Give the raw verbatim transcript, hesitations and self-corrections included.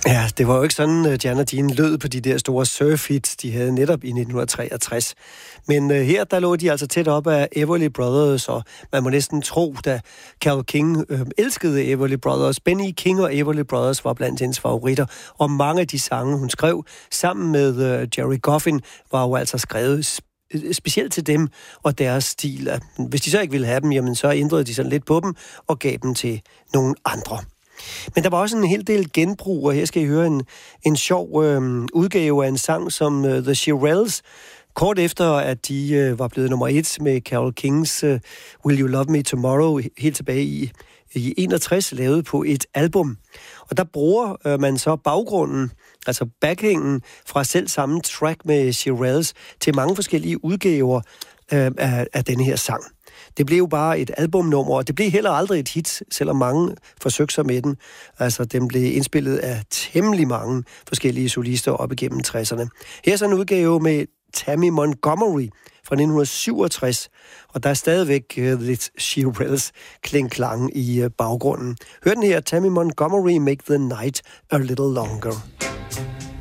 Ja, det var jo ikke sådan, at Jan og Dean lød på de der store surf-hits, de havde netop i nitten treogtres. Men uh, her, der lå de altså tæt op af Everly Brothers, og man må næsten tro, da Carole King øh, elskede Everly Brothers. Benny King og Everly Brothers var blandt hendes favoritter, og mange af de sange, hun skrev sammen med uh, Jerry Goffin, var jo altså skrevet specielt til dem og deres stil. Hvis de så ikke ville have dem, jamen så ændrede de sådan lidt på dem og gav dem til nogle andre. Men der var også en hel del genbrug, og her skal I høre en, en sjov øh, udgave af en sang som uh, The Shirelles, kort efter at de øh, var blevet nummer et med Carole Kings uh, Will You Love Me Tomorrow, helt tilbage i, i enogtres, lavet på et album. Og der bruger øh, man så baggrunden, altså backhængen fra selv samme track med Shirelles, til mange forskellige udgaver øh, af, af denne her sang. Det blev jo bare et albumnummer, og det blev heller aldrig et hit, selvom mange forsøgte sig med den. Altså, den blev indspillet af temmelig mange forskellige solister op igennem tresserne. Her er så en udgave med Tammy Montgomery fra nitten syvogtres, og der er stadigvæk uh, lidt Shirelles kling-klang i uh, baggrunden. Hør den her, Tammy Montgomery, Make the Night a Little Longer.